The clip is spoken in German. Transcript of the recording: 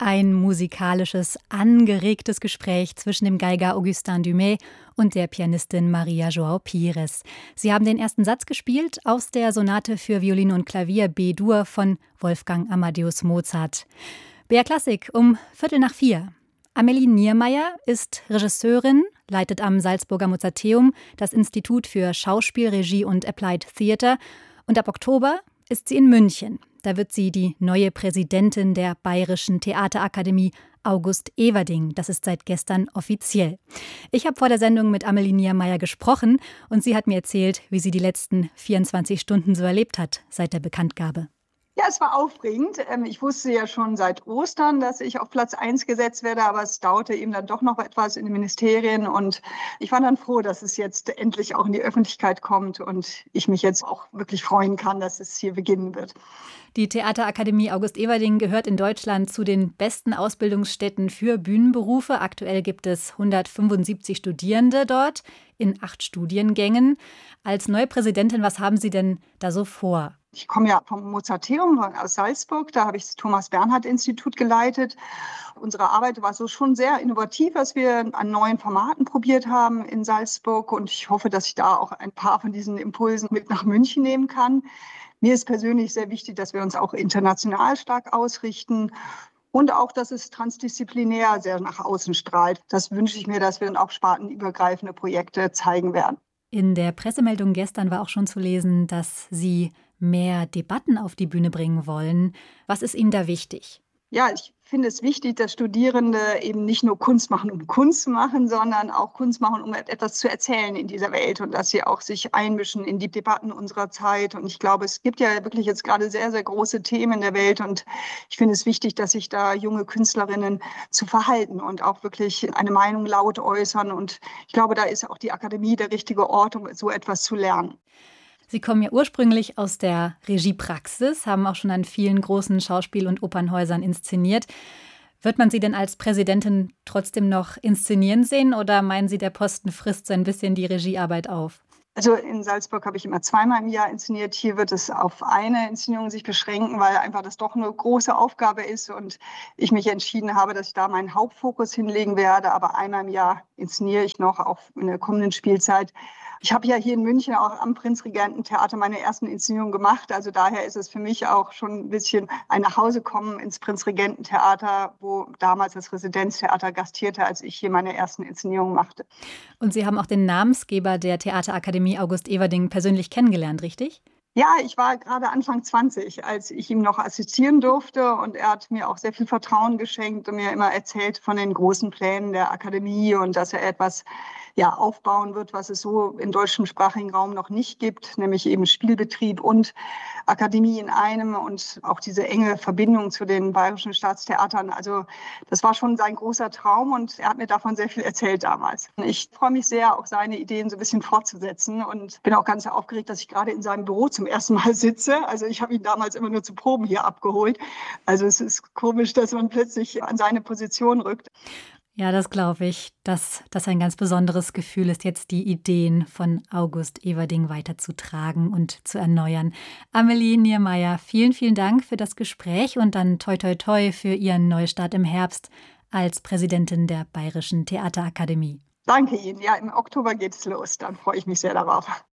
Ein musikalisches, angeregtes Gespräch zwischen dem Geiger Augustin Dumay und der Pianistin Maria João Pires. Sie haben den ersten Satz gespielt aus der Sonate für Violine und Klavier B-Dur von Wolfgang Amadeus Mozart. BR Klassik um 3:15. Amelie Niermeyer ist Regisseurin, leitet am Salzburger Mozarteum das Institut für Schauspiel, Regie und Applied Theatre und ab Oktober ist sie in München. Da wird sie die neue Präsidentin der Bayerischen Theaterakademie, August Everding. Das ist seit gestern offiziell. Ich habe vor der Sendung mit Amelie Niermeyer gesprochen und sie hat mir erzählt, wie sie die letzten 24 Stunden so erlebt hat seit der Bekanntgabe. Ja, es war aufregend. Ich wusste ja schon seit Ostern, dass ich auf Platz 1 gesetzt werde, aber es dauerte eben dann doch noch etwas in den Ministerien und ich war dann froh, dass es jetzt endlich auch in die Öffentlichkeit kommt und ich mich jetzt auch wirklich freuen kann, dass es hier beginnen wird. Die Theaterakademie August Everding gehört in Deutschland zu den besten Ausbildungsstätten für Bühnenberufe. Aktuell gibt es 175 Studierende dort in 8 Studiengängen. Als neue Präsidentin, was haben Sie denn da so vor? Ich komme ja vom Mozarteum aus Salzburg, da habe ich das Thomas-Bernhard-Institut geleitet. Unsere Arbeit war so schon sehr innovativ, was wir an neuen Formaten probiert haben in Salzburg. Und ich hoffe, dass ich da auch ein paar von diesen Impulsen mit nach München nehmen kann. Mir ist persönlich sehr wichtig, dass wir uns auch international stark ausrichten. Und auch, dass es transdisziplinär sehr nach außen strahlt. Das wünsche ich mir, dass wir dann auch spartenübergreifende Projekte zeigen werden. In der Pressemeldung gestern war auch schon zu lesen, dass Sie mehr Debatten auf die Bühne bringen wollen. Was ist Ihnen da wichtig? Ja, ich finde es wichtig, dass Studierende eben nicht nur Kunst machen, um Kunst zu machen, sondern auch Kunst machen, um etwas zu erzählen in dieser Welt und dass sie auch sich einmischen in die Debatten unserer Zeit. Und ich glaube, es gibt ja wirklich jetzt gerade sehr, sehr große Themen in der Welt und ich finde es wichtig, dass sich da junge Künstlerinnen zu verhalten und auch wirklich eine Meinung laut äußern. Und ich glaube, da ist auch die Akademie der richtige Ort, um so etwas zu lernen. Sie kommen ja ursprünglich aus der Regiepraxis, haben auch schon an vielen großen Schauspiel- und Opernhäusern inszeniert. Wird man Sie denn als Präsidentin trotzdem noch inszenieren sehen oder meinen Sie, der Posten frisst so ein bisschen die Regiearbeit auf? Also in Salzburg habe ich immer 2-mal im Jahr inszeniert. Hier wird es auf eine Inszenierung sich beschränken, weil einfach das doch eine große Aufgabe ist und ich mich entschieden habe, dass ich da meinen Hauptfokus hinlegen werde. Aber einmal im Jahr inszeniere ich noch, auch in der kommenden Spielzeit. Ich habe ja hier in München auch am Prinzregententheater meine ersten Inszenierungen gemacht. Also daher ist es für mich auch schon ein bisschen ein Nachhausekommen ins Prinzregententheater, wo damals das Residenztheater gastierte, als ich hier meine ersten Inszenierungen machte. Und Sie haben auch den Namensgeber der Theaterakademie August Everding persönlich kennengelernt, richtig? Ja, ich war gerade Anfang 20, als ich ihm noch assistieren durfte und er hat mir auch sehr viel Vertrauen geschenkt und mir immer erzählt von den großen Plänen der Akademie und dass er etwas aufbauen wird, was es so im deutschsprachigen Raum noch nicht gibt, nämlich eben Spielbetrieb und Akademie in einem und auch diese enge Verbindung zu den bayerischen Staatstheatern. Also das war schon sein großer Traum und er hat mir davon sehr viel erzählt damals. Ich freue mich sehr, auch seine Ideen so ein bisschen fortzusetzen und bin auch ganz aufgeregt, dass ich gerade in seinem Büro zum ersten Mal sitze. Also ich habe ihn damals immer nur zu Proben hier abgeholt. Also es ist komisch, dass man plötzlich an seine Position rückt. Ja, das glaube ich, dass das ein ganz besonderes Gefühl ist, jetzt die Ideen von August Everding weiterzutragen und zu erneuern. Amelie Niermeyer, vielen, vielen Dank für das Gespräch und dann toi toi toi für Ihren Neustart im Herbst als Präsidentin der Bayerischen Theaterakademie. Danke Ihnen. Ja, im Oktober geht es los. Dann freue ich mich sehr darauf.